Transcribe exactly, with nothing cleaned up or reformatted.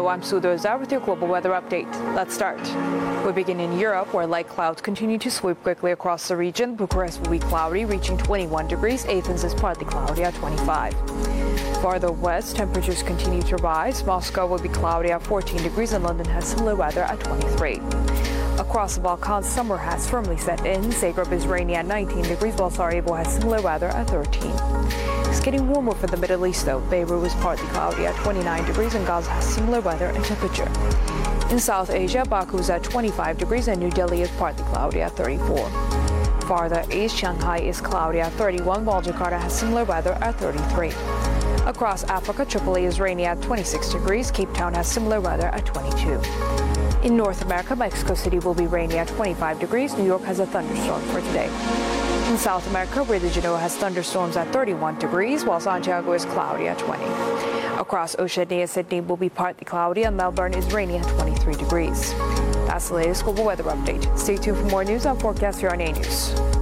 I'm Sue Doza with your global weather update. Let's start. We begin in Europe, where light clouds continue to sweep quickly across the region. Bucharest will be cloudy, reaching twenty-one degrees. Athens is partly cloudy at twenty-five. Farther west, temperatures continue to rise. Moscow will be cloudy at fourteen degrees, and London has similar weather at twenty-three. Across the Balkans, summer has firmly set in. Zagreb is rainy at nineteen degrees, while Sarajevo has similar weather at thirteen. It's getting warmer for the Middle East, though. Beirut is partly cloudy at twenty-nine degrees, and Gaza has similar weather and temperature. In South Asia, Baku is at twenty-five degrees, and New Delhi is partly cloudy at thirty-four. Farther east, Shanghai is cloudy at thirty-one, while Jakarta has similar weather at thirty-three. Across Africa, Tripoli is rainy at twenty-six degrees. Cape Town has similar weather at twenty-two. In North America, Mexico City will be rainy at twenty-five degrees. New York has a thunderstorm for today. In South America, Rio de Janeiro has thunderstorms at thirty-one degrees, while Santiago is cloudy at twenty. Across Oceania, Sydney will be partly cloudy, and Melbourne is rainy at twenty-three degrees. That's the latest global weather update. Stay tuned for more news on forecast here on A News.